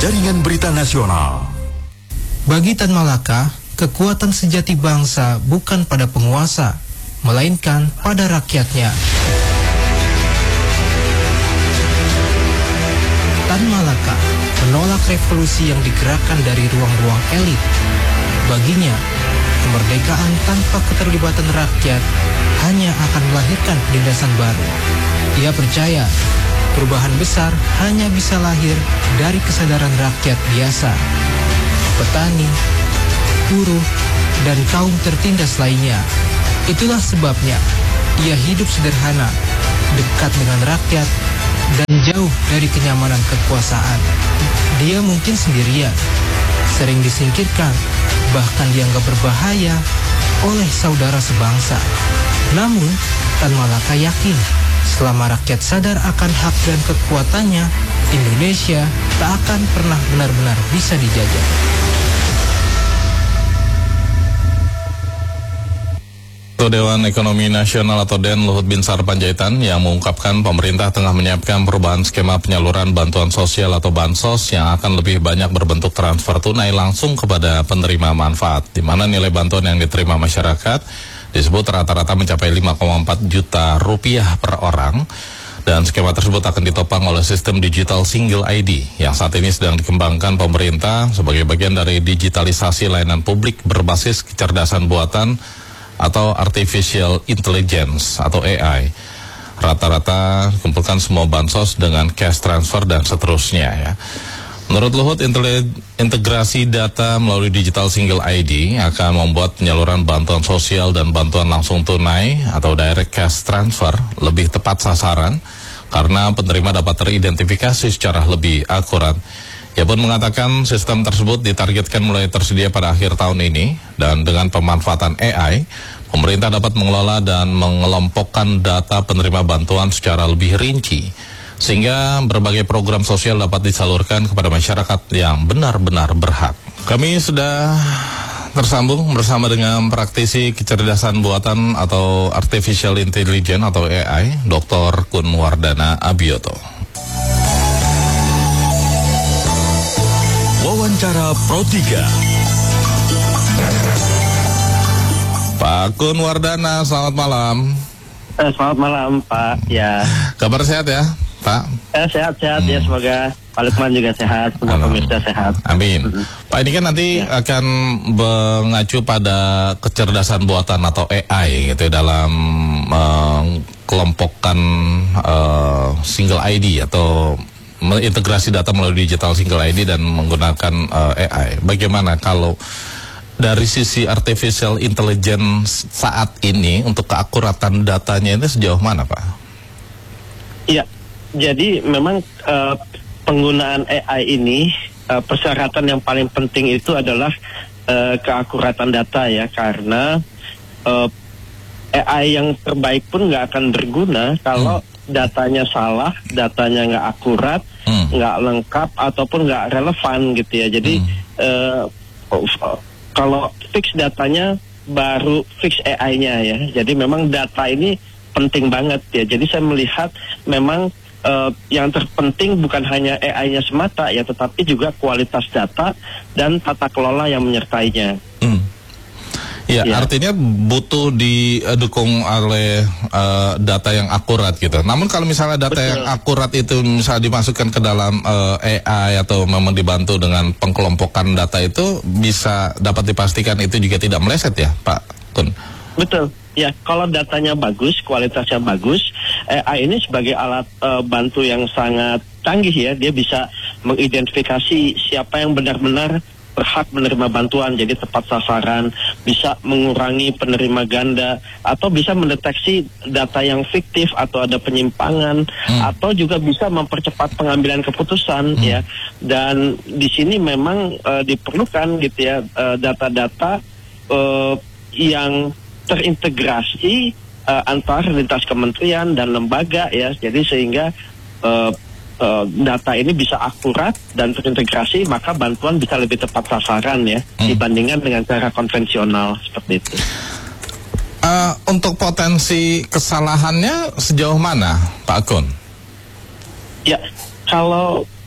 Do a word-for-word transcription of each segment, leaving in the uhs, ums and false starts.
Jaringan Berita Nasional. Bagi Tan Malaka, kekuatan sejati bangsa bukan pada penguasa, melainkan pada rakyatnya. Tan Malaka menolak revolusi yang digerakkan dari ruang-ruang elit. Baginya, kemerdekaan tanpa keterlibatan rakyat hanya akan melahirkan penindasan baru. Ia percaya perubahan besar hanya bisa lahir dari kesadaran rakyat biasa, petani, buruh, dan kaum tertindas lainnya. Itulah sebabnya ia hidup sederhana, dekat dengan rakyat, dan jauh dari kenyamanan kekuasaan. Dia mungkin sendirian, sering disingkirkan, bahkan dianggap berbahaya oleh saudara sebangsa. Namun, Tan Malaka yakin selama rakyat sadar akan hak dan kekuatannya, Indonesia tak akan pernah benar-benar bisa dijajah. Dewan Ekonomi Nasional atau D E N Luhut Binsar Panjaitan yang mengungkapkan pemerintah tengah menyiapkan perubahan skema penyaluran bantuan sosial atau bansos yang akan lebih banyak berbentuk transfer tunai langsung kepada penerima manfaat, di mana nilai bantuan yang diterima masyarakat disebut rata-rata mencapai lima koma empat juta rupiah per orang, dan skema tersebut akan ditopang oleh sistem digital single I D yang saat ini sedang dikembangkan pemerintah sebagai bagian dari digitalisasi layanan publik berbasis kecerdasan buatan atau artificial intelligence atau A I. Rata-rata kumpulkan semua bansos dengan cash transfer dan seterusnya ya. Menurut Luhut, integrasi data melalui digital single I D akan membuat penyaluran bantuan sosial dan bantuan langsung tunai atau direct cash transfer lebih tepat sasaran karena penerima dapat teridentifikasi secara lebih akurat. Ia pun mengatakan sistem tersebut ditargetkan mulai tersedia pada akhir tahun ini, dan dengan pemanfaatan A I, pemerintah dapat mengelola dan mengelompokkan data penerima bantuan secara lebih rinci, sehingga berbagai program sosial dapat disalurkan kepada masyarakat yang benar-benar berhak. Kami sudah tersambung bersama dengan praktisi kecerdasan buatan atau artificial intelligence atau A I, Doktor Kun Wardana Abioto. Wawancara Pro tiga. Pak Kun Wardana, selamat malam. Eh, selamat malam, Pak. Ya. Kabar sehat ya, Pak? Eh, sehat-sehat hmm. ya, semoga Pak Lukman juga sehat, semua pemirsa sehat. Amin. Mm-hmm. Pak, ini kan nanti ya. akan mengacu pada kecerdasan buatan atau A I gitu dalam uh, kelompokkan uh, single I D atau mengintegrasi data melalui digital single I D dan menggunakan uh, A I. Bagaimana kalau dari sisi artificial intelligence saat ini untuk keakuratan datanya ini sejauh mana, Pak? Iya, jadi memang uh, penggunaan A I ini uh, persyaratan yang paling penting itu adalah uh, keakuratan data ya, karena uh, A I yang terbaik pun nggak akan berguna kalau hmm. datanya salah, datanya nggak akurat, nggak hmm. lengkap ataupun nggak relevan gitu ya. Jadi hmm. uh, kalau fix datanya baru fix A I-nya ya. Jadi memang data ini penting banget ya. Jadi saya melihat memang uh, yang terpenting bukan hanya A I-nya semata ya, tetapi juga kualitas data dan tata kelola yang menyertainya. Hmm. Ya, ya, artinya butuh didukung oleh uh, data yang akurat gitu. Namun kalau misalnya data Betul. yang akurat itu misalnya dimasukkan ke dalam uh, A I atau memang dibantu dengan pengkelompokan data itu, bisa dapat dipastikan itu juga tidak meleset ya, Pak Kun? Betul. Ya, kalau datanya bagus, kualitasnya bagus, A I ini sebagai alat uh, bantu yang sangat canggih ya, dia bisa mengidentifikasi siapa yang benar-benar berhak menerima bantuan, jadi tepat sasaran, bisa mengurangi penerima ganda, atau bisa mendeteksi data yang fiktif atau ada penyimpangan, hmm. atau juga bisa mempercepat pengambilan keputusan hmm. ya. Dan di sini memang uh, diperlukan gitu ya uh, data-data uh, yang terintegrasi uh, antar lintas kementerian dan lembaga ya, jadi sehingga uh, Uh, data ini bisa akurat dan terintegrasi, maka bantuan bisa lebih tepat sasaran ya hmm. dibandingkan dengan cara konvensional seperti itu. Uh, untuk potensi kesalahannya sejauh mana, Pak Kun? Ya, kalau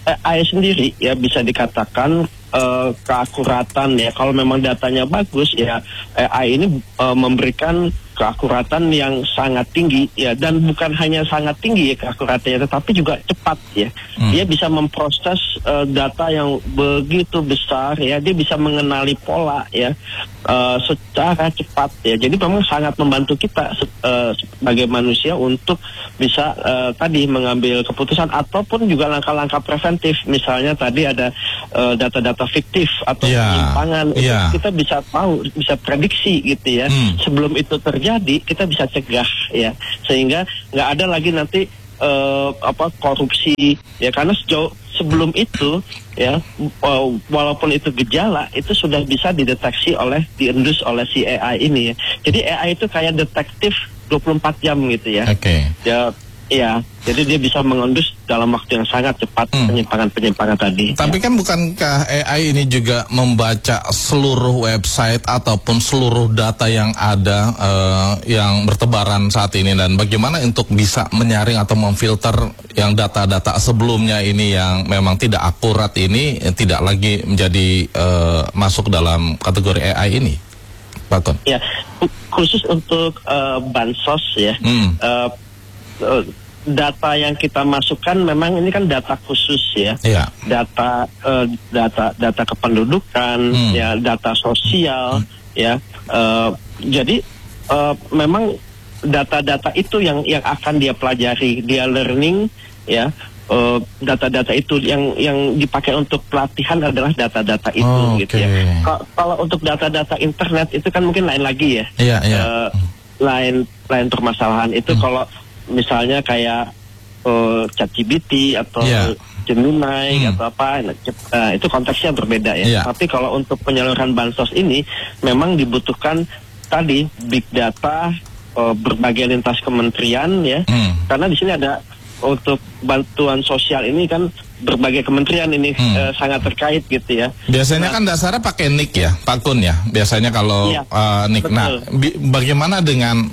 A I sendiri ya bisa dikatakan uh, keakuratan ya, kalau memang datanya bagus ya, A I ini uh, memberikan keakuratan yang sangat tinggi ya, dan bukan hanya sangat tinggi ya keakuratannya, tetapi juga cepat ya. Hmm. Dia bisa memproses uh, data yang begitu besar ya, dia bisa mengenali pola ya uh, secara cepat ya. Jadi memang sangat membantu kita uh, sebagai manusia untuk bisa uh, tadi mengambil keputusan ataupun juga langkah-langkah preventif. Misalnya tadi ada uh, data-data fiktif atau yeah. penyimpangan, yeah. kita bisa tahu, bisa prediksi gitu ya. Hmm. Sebelum itu terjadi jadi kita bisa cegah ya, sehingga nggak ada lagi nanti uh, apa korupsi ya, karena sejauh sebelum itu ya uh, walaupun itu gejala itu sudah bisa dideteksi oleh diendus oleh si A I ini ya. Jadi A I itu kayak detektif dua puluh empat jam gitu ya. Oke. Okay. Ya, ya. Jadi dia bisa mengendus dalam waktu yang sangat cepat hmm. penyimpangan-penyimpangan tadi. Tapi ya. Kan bukankah A I ini juga membaca seluruh website ataupun seluruh data yang ada uh, yang bertebaran saat ini, dan bagaimana untuk bisa menyaring atau memfilter yang data-data sebelumnya ini yang memang tidak akurat ini tidak lagi menjadi uh, masuk dalam kategori A I ini, Pak Kun? Ya, khusus untuk uh, bansos ya. Hmm. Uh, uh, Data yang kita masukkan memang ini kan data khusus ya, yeah. data uh, data data kependudukan, hmm. ya data sosial, hmm. ya. Uh, jadi uh, memang data-data itu yang yang akan dia pelajari, dia learning, ya. Uh, data-data itu yang yang dipakai untuk pelatihan adalah data-data itu, oh, gitu okay. ya. K- kalau untuk data-data internet itu kan mungkin lain lagi ya, yeah, yeah. Uh, lain lain permasalahan itu hmm. kalau misalnya kayak uh, ChatGPT atau yeah. Gemini hmm. atau apa, uh, itu konteksnya berbeda ya. Yeah. Tapi kalau untuk penyaluran bansos ini memang dibutuhkan tadi big data, uh, berbagai lintas kementerian ya. Hmm. Karena di sini ada untuk bantuan sosial ini kan berbagai kementerian ini hmm. uh, sangat terkait gitu ya. Biasanya nah, kan dasarnya pakai N I K ya, Pak Kun ya. Biasanya kalau yeah, uh, N I K. Betul. Nah, bi- bagaimana dengan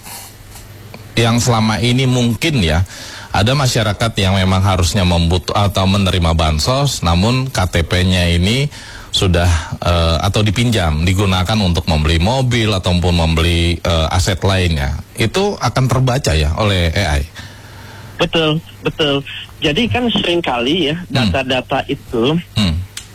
yang selama ini mungkin ya ada masyarakat yang memang harusnya membutuh atau menerima bansos, namun K T P-nya ini sudah uh, atau dipinjam digunakan untuk membeli mobil ataupun membeli uh, aset lainnya, itu akan terbaca ya oleh A I. Betul, betul. Jadi kan seringkali ya data-data hmm. itu hmm.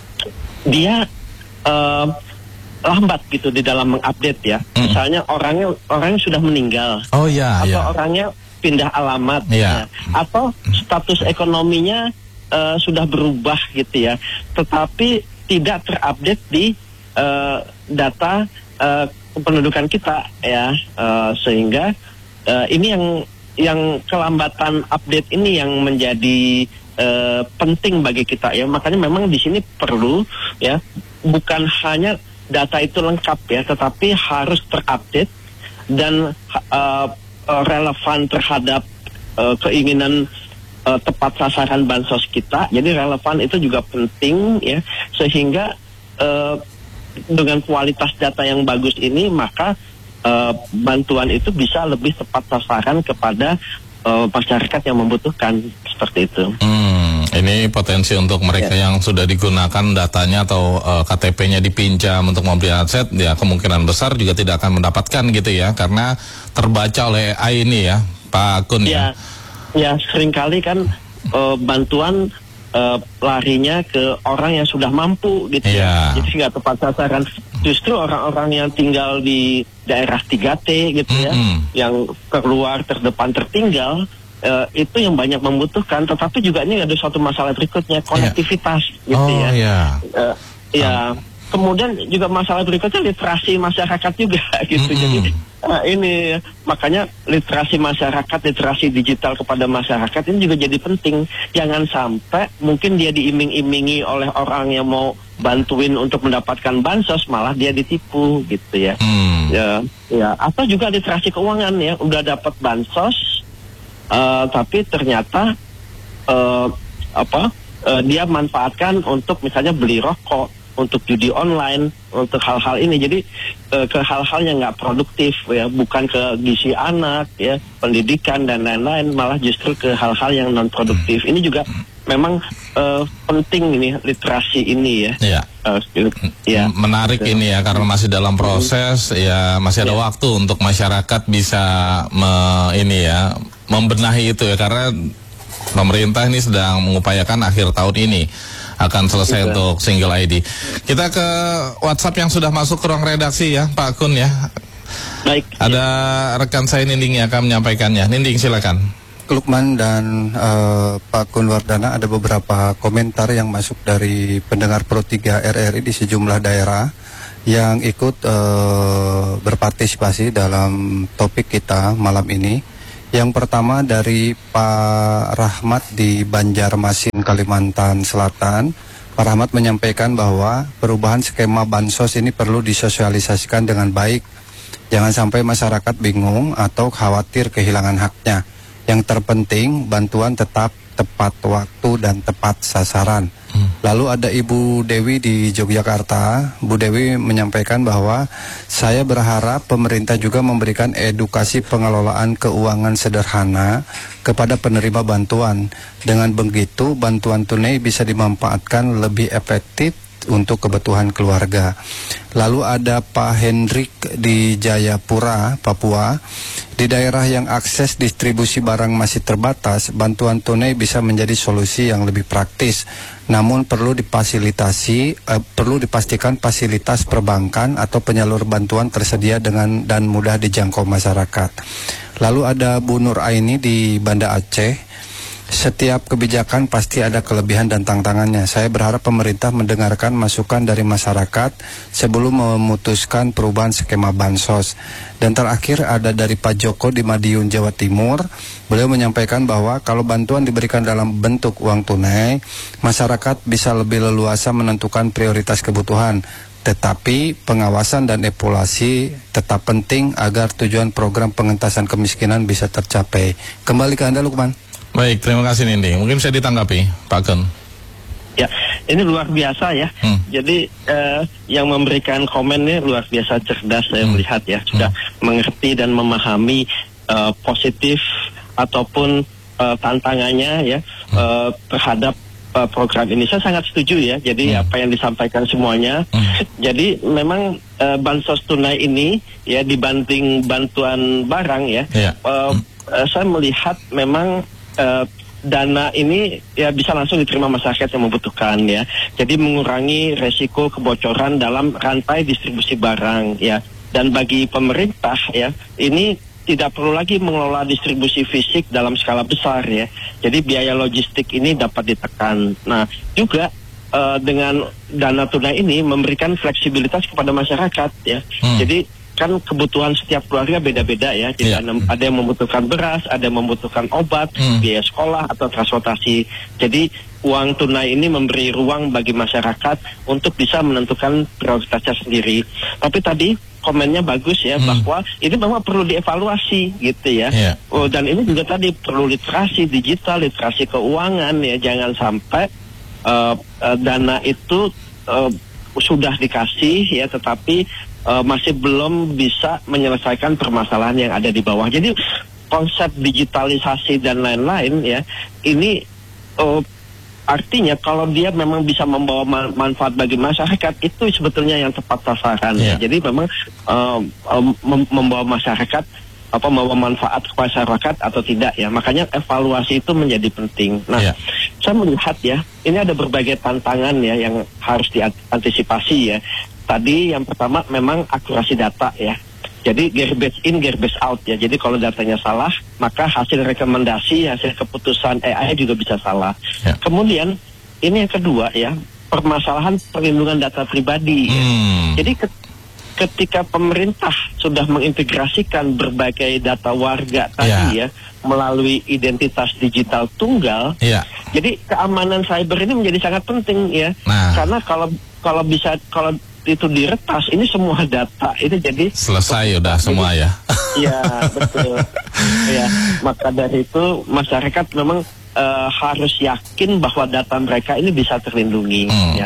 dia uh, lambat gitu di dalam mengupdate ya. Mm. Misalnya orangnya orangnya sudah meninggal. Oh ya. Atau ya. orangnya pindah alamat. Ya. Ya. Atau status ekonominya uh, sudah berubah gitu ya. Tetapi tidak terupdate di uh, data uh, kependudukan kita ya. Uh, sehingga uh, ini yang yang kelambatan update ini yang menjadi uh, penting bagi kita ya. Makanya memang di sini perlu ya, bukan hanya data itu lengkap ya, tetapi harus terupdate dan uh, uh, relevan terhadap uh, keinginan uh, tepat sasaran bansos kita. Jadi relevan itu juga penting ya, sehingga uh, dengan kualitas data yang bagus ini maka uh, bantuan itu bisa lebih tepat sasaran kepada uh, masyarakat yang membutuhkan, seperti itu. Hmm, ini potensi untuk mereka ya. Yang sudah digunakan datanya atau uh, K T P-nya dipinjam untuk membeli aset, ya kemungkinan besar juga tidak akan mendapatkan gitu ya, karena terbaca oleh A I ini ya, Pak Kun ya. Ya, ya seringkali kan uh, bantuan uh, larinya ke orang yang sudah mampu gitu ya. ya. Jadi nggak tepat sasaran. Justru orang-orang yang tinggal di daerah tiga T gitu mm-hmm. ya, yang keluar terdepan tertinggal, Uh, itu yang banyak membutuhkan, tetapi juga ini ada suatu masalah berikutnya, konektivitas yeah. gitu oh, ya. Yeah. Uh, ya, um. kemudian juga masalah berikutnya literasi masyarakat juga gitu. Mm-hmm. Jadi uh, ini makanya literasi masyarakat, literasi digital kepada masyarakat ini juga jadi penting. Jangan sampai mungkin dia diiming-imingi oleh orang yang mau bantuin untuk mendapatkan bansos, malah dia ditipu gitu ya. Mm. Ya, ya. Atau juga literasi keuangan ya, udah dapat bansos. Uh, tapi ternyata uh, apa uh, dia manfaatkan untuk misalnya beli rokok, untuk judi online, untuk hal-hal ini. Jadi uh, ke hal-hal yang nggak produktif ya, bukan ke gizi anak ya, pendidikan dan lain-lain, malah justru ke hal-hal yang non produktif. Ini juga memang uh, penting ini literasi ini ya. Iya. Uh, ya. Menarik betul. Ini ya, karena masih dalam proses, ya masih ada ya. Waktu untuk masyarakat bisa me, ini ya membenahi itu ya, karena pemerintah ini sedang mengupayakan akhir tahun ini akan selesai betul. Untuk single I D. Kita ke WhatsApp yang sudah masuk ke ruang redaksi ya, Pak Kun ya. Baik. Ada ya. Rekan saya Ninding yang akan menyampaikannya. Ninding silakan. Lukman dan uh, Pak Kun Wardana, ada beberapa komentar yang masuk dari pendengar Pro tiga R R I di sejumlah daerah yang ikut uh, berpartisipasi dalam topik kita malam ini. Yang pertama dari Pak Rahmat di Banjarmasin, Kalimantan Selatan. Pak Rahmat menyampaikan bahwa perubahan skema bansos ini perlu disosialisasikan dengan baik. Jangan sampai masyarakat bingung atau khawatir kehilangan haknya. Yang terpenting, bantuan tetap tepat waktu dan tepat sasaran. Hmm. Lalu ada Ibu Dewi di Yogyakarta. Bu Dewi menyampaikan bahwa saya berharap pemerintah juga memberikan edukasi pengelolaan keuangan sederhana kepada penerima bantuan. Dengan begitu, bantuan tunai bisa dimanfaatkan lebih efektif untuk kebutuhan keluarga. Lalu ada Pak Hendrik di Jayapura, Papua. Di daerah yang akses distribusi barang masih terbatas, bantuan tunai bisa menjadi solusi yang lebih praktis. Namun perlu difasilitasi, eh, perlu dipastikan fasilitas perbankan atau penyalur bantuan tersedia dengan dan mudah dijangkau masyarakat. Lalu ada Bu Nur Aini di Banda Aceh. Setiap kebijakan pasti ada kelebihan dan tantangannya. Saya berharap pemerintah mendengarkan masukan dari masyarakat sebelum memutuskan perubahan skema bansos. Dan terakhir ada dari Pak Joko di Madiun, Jawa Timur. Beliau menyampaikan bahwa kalau bantuan diberikan dalam bentuk uang tunai, masyarakat bisa lebih leluasa menentukan prioritas kebutuhan. Tetapi pengawasan dan evaluasi tetap penting agar tujuan program pengentasan kemiskinan bisa tercapai. Kembali ke Anda, Lukman. Baik, terima kasih Nindi. Mungkin bisa ditanggapi, Pak Kun. Ya, ini luar biasa ya. Hmm. Jadi eh, yang memberikan komen ini luar biasa cerdas saya hmm. melihat ya. Sudah hmm. mengerti dan memahami eh, positif ataupun eh, tantangannya ya hmm. eh, terhadap eh, program ini. Saya sangat setuju ya. Jadi hmm. apa yang disampaikan semuanya. Hmm. Jadi memang eh, bansos tunai ini ya dibanding bantuan barang ya. Yeah. Eh, hmm. eh, saya melihat memang Uh, dana ini ya bisa langsung diterima masyarakat yang membutuhkan ya. Jadi mengurangi resiko kebocoran dalam rantai distribusi barang ya. Dan bagi pemerintah ya, ini tidak perlu lagi mengelola distribusi fisik dalam skala besar ya. Jadi biaya logistik ini dapat ditekan. Nah, juga uh, dengan dana tunai ini memberikan fleksibilitas kepada masyarakat ya. Hmm. Jadi kan kebutuhan setiap keluarga beda-beda ya. Jadi yeah. ada yang membutuhkan beras, ada yang membutuhkan obat, mm. biaya sekolah atau transportasi. Jadi uang tunai ini memberi ruang bagi masyarakat untuk bisa menentukan prioritasnya sendiri. Tapi tadi komennya bagus ya, mm. bahwa ini memang perlu dievaluasi gitu ya. Yeah. Oh, dan ini juga tadi perlu literasi digital, literasi keuangan ya. Jangan sampai uh, uh, dana itu uh, sudah dikasih ya, tetapi Uh, masih belum bisa menyelesaikan permasalahan yang ada di bawah. Jadi konsep digitalisasi dan lain-lain ya, ini uh, artinya kalau dia memang bisa membawa man manfaat bagi masyarakat, itu sebetulnya yang tepat sasaran yeah. ya. Jadi memang uh, um, mem membawa masyarakat apa membawa manfaat kepada masyarakat atau tidak ya. Makanya evaluasi itu menjadi penting. Nah, yeah. saya melihat ya, ini ada berbagai tantangan ya yang harus diantisipasi ya. Tadi yang pertama memang akurasi data ya. Jadi garbage in, garbage out ya. Jadi kalau datanya salah, maka hasil rekomendasi, hasil keputusan A I juga bisa salah. Ya. Kemudian ini yang kedua ya, permasalahan perlindungan data pribadi. Hmm. Ya. Jadi ke ketika pemerintah sudah mengintegrasikan berbagai data warga tadi ya, ya melalui identitas digital tunggal, ya. Jadi keamanan cyber ini menjadi sangat penting ya. Nah. Karena kalau kalau bisa kalau itu diretas, ini semua data itu jadi selesai udah semua ya. Iya betul. Ya, maka dari itu masyarakat memang uh, harus yakin bahwa data mereka ini bisa terlindungi. Hmm. Ya.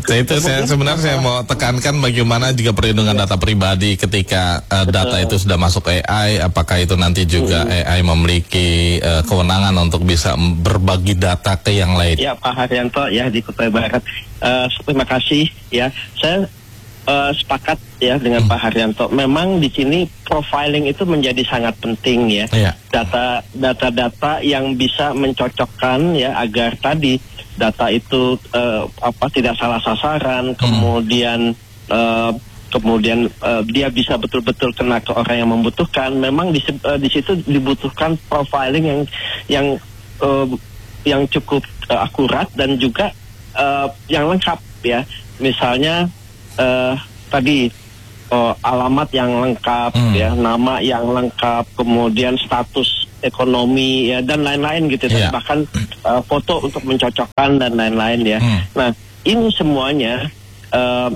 Saya itu saya sebenarnya saya mau tekankan bagaimana jika perlindungan data pribadi ketika uh, data itu sudah masuk A I, apakah itu nanti juga hmm. A I memiliki uh, kewenangan untuk bisa berbagi data ke yang lain? Ya, Pak Haryanto ya di Kutai Barat. Uh, terima kasih ya. Saya uh, sepakat ya dengan hmm. Pak Haryanto. Memang di sini profiling itu menjadi sangat penting ya. ya. Data data-data yang bisa mencocokkan ya agar tadi data itu uh, apa tidak salah sasaran, kemudian uh, kemudian uh, dia bisa betul-betul kena ke orang yang membutuhkan. Memang di, uh, di situ dibutuhkan profiling yang yang uh, yang cukup uh, akurat dan juga uh, yang lengkap ya. Misalnya uh, tadi uh, alamat yang lengkap hmm. ya, nama yang lengkap, kemudian status ekonomi ya dan lain-lain gitu ya. Yeah. Bahkan uh, foto untuk mencocokkan dan lain-lain ya. Hmm. Nah, ini semuanya uh,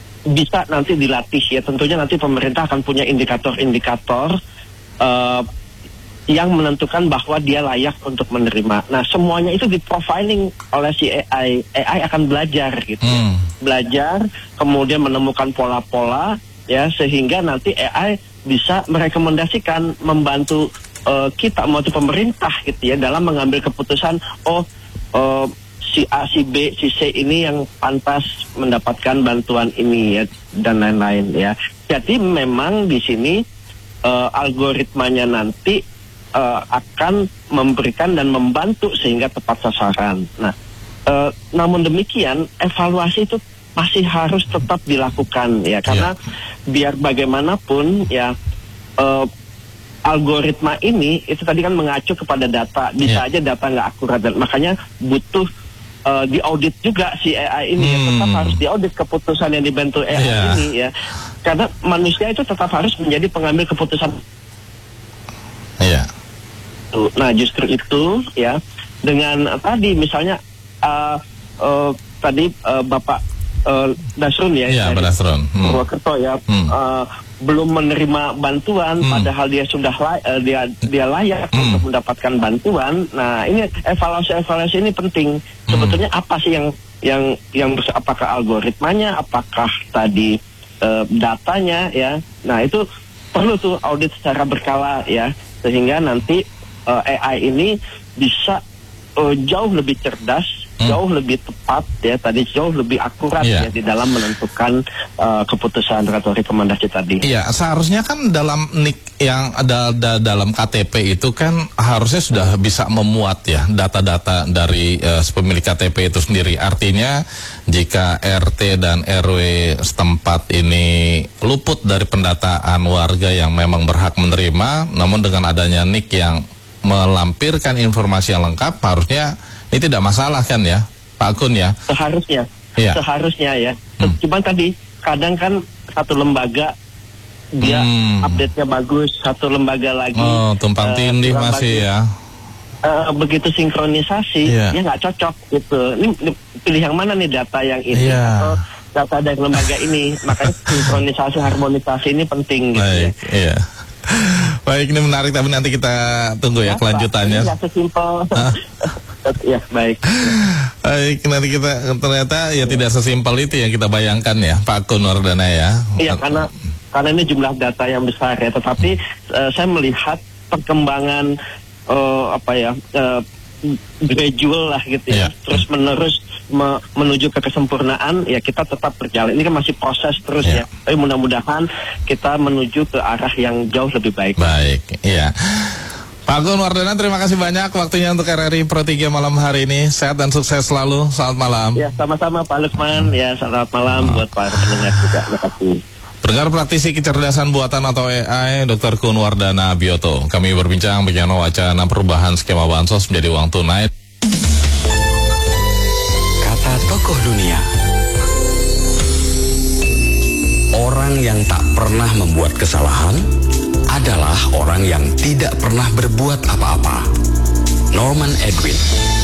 bisa nanti dilatih ya. Tentunya nanti pemerintah akan punya indikator-indikator uh, yang menentukan bahwa dia layak untuk menerima. Nah, semuanya itu diprofiling oleh si A I. A I akan belajar gitu. Hmm. Belajar, kemudian menemukan pola-pola ya sehingga nanti A I bisa merekomendasikan, membantu Uh, kita mau pemerintah gitu ya dalam mengambil keputusan oh uh, si A, si B, si C ini yang pantas mendapatkan bantuan ini ya dan lain-lain ya. Jadi memang di sini uh, algoritmanya nanti uh, akan memberikan dan membantu sehingga tepat sasaran. Nah, uh, namun demikian evaluasi itu masih harus tetap dilakukan ya karena yeah. biar bagaimanapun ya. Uh, Algoritma ini itu tadi kan mengacu kepada data, bisa yeah. aja data nggak akurat dan makanya butuh uh, diaudit juga si A I ini, hmm. ya, tetap harus diaudit keputusan yang dibentuk A I yeah. ini ya, karena manusia itu tetap harus menjadi pengambil keputusan. Yeah. Nah justru itu ya dengan uh, tadi misalnya uh, uh, tadi uh, Bapak uh, Dasrun ya, yeah, dari hmm. Purwokerto ya. Hmm. Uh, belum menerima bantuan hmm. padahal dia sudah lay, uh, dia dia layak hmm. untuk mendapatkan bantuan. Nah, ini evaluasi-evaluasi ini penting. Hmm. Sebetulnya apa sih yang yang yang apakah algoritmanya, apakah tadi uh, datanya ya. Nah, itu perlu tuh audit secara berkala ya sehingga nanti uh, A I ini bisa uh, jauh lebih cerdas, Hmm. jauh lebih tepat ya tadi jauh lebih akurat yeah. ya di dalam menentukan uh, keputusan atau rekomendasi tadi. Iya, seharusnya kan dalam N I K yang ada da, dalam K T P itu kan harusnya sudah bisa memuat ya data-data dari uh, pemilik K T P itu sendiri. Artinya jika R T dan R W setempat ini luput dari pendataan warga yang memang berhak menerima, namun dengan adanya N I K yang melampirkan informasi yang lengkap, harusnya ini tidak masalah kan ya, Pak Kun ya? Seharusnya, ya. seharusnya ya. Hmm. Cuman tadi kadang kan satu lembaga dia hmm. update-nya bagus, satu lembaga lagi. Oh, tumpang tindih uh, masih ya. Uh, begitu sinkronisasi, yeah. ya nggak cocok gitu. Ini pilih yang mana nih data yang ini yeah. atau data dari lembaga ini? Makanya sinkronisasi, harmonisasi ini penting gitu. Baik, ya. Iya. Baik, ini menarik tapi nanti kita tunggu ya, ya kelanjutannya. Ya sesimpel. Ya baik. Baik, nanti kita ternyata ya tidak sesimpel itu yang kita bayangkan ya, Pak Kun Wardana ya. Iya, karena karena ini jumlah data yang besar ya. Tetapi uh, saya melihat perkembangan uh, apa ya uh, gradual lah gitu ya, ya. Terus menerus me menuju ke kesempurnaan ya kita tetap berjalan. Ini kan masih proses terus ya. ya. Tapi mudah-mudahan kita menuju ke arah yang jauh lebih baik. Baik, iya. Pak Kun Wardana, terima kasih banyak waktunya untuk R R I Pro tiga malam hari ini. Sehat dan sukses selalu. Selamat malam. Ya, sama-sama Pak Lukman. Ya, selamat malam oh. buat para pendengar juga. Terima kasih. Pendengar praktisi kecerdasan buatan atau A I, Doktor Kun Wardana Bioto. Kami berbincang bagaimana wacana perubahan skema bansos menjadi uang tunai. Kata tokoh dunia. Orang yang tak pernah membuat kesalahan adalah orang yang tidak pernah berbuat apa-apa. Norman Edwin.